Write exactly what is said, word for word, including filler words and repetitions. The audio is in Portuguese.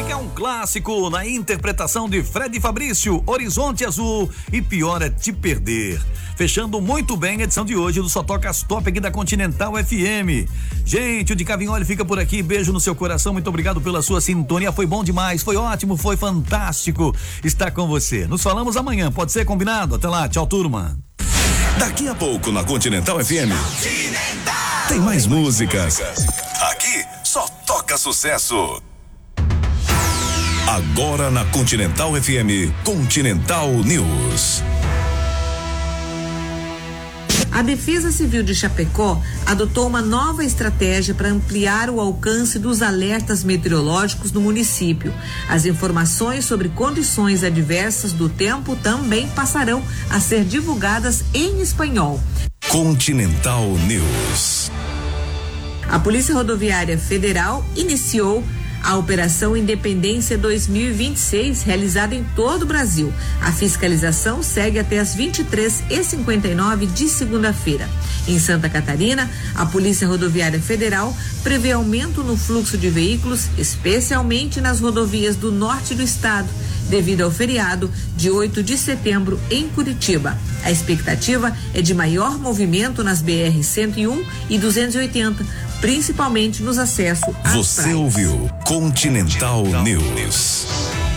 música é um clássico na interpretação de Fred Fabrício, Horizonte Azul e Pior é Te Perder. Fechando muito bem a edição de hoje do Só Toca as Top aqui da Continental F M. Gente, o de Cavinholi fica por aqui, beijo no seu coração, muito obrigado pela sua sintonia, foi bom demais, foi ótimo, foi fantástico estar com você. Nos falamos amanhã, pode ser combinado? Até lá, tchau turma. Daqui a pouco na Continental F M Continental. Tem mais músicas. Aqui só toca sucesso. Agora na Continental F M, Continental News. A Defesa Civil de Chapecó adotou uma nova estratégia para ampliar o alcance dos alertas meteorológicos no município. As informações sobre condições adversas do tempo também passarão a ser divulgadas em espanhol. Continental News. A Polícia Rodoviária Federal iniciou a Operação Independência dois mil e vinte e seis, realizada em todo o Brasil. A fiscalização segue até as vinte e três e cinquenta e nove de segunda-feira. Em Santa Catarina, a Polícia Rodoviária Federal prevê aumento no fluxo de veículos, especialmente nas rodovias do norte do estado, devido ao feriado de oito de setembro em Curitiba. A expectativa é de maior movimento nas B R cento e um e duzentos e oitenta, principalmente nos acessos às Você praias. ouviu Continental News.